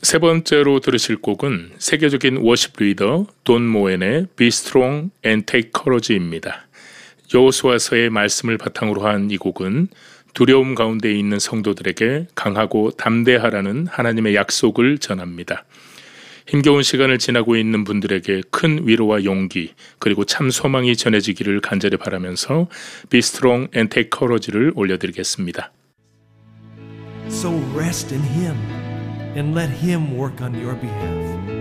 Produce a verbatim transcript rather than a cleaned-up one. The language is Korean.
세 번째로 들으실 곡은 세계적인 워십 리더 돈 모엔의 Be Strong and Take Courage입니다. 여호수아서의 말씀을 바탕으로 한 이 곡은 두려움 가운데 있는 성도들에게 강하고 담대하라는 하나님의 약속을 전합니다. 힘겨운 시간을 지나고 있는 분들에게 큰 위로와 용기 그리고 참 소망이 전해지기를 간절히 바라면서 Be Strong and Take Courage를 올려드리겠습니다. So rest in Him and let Him work on your behalf.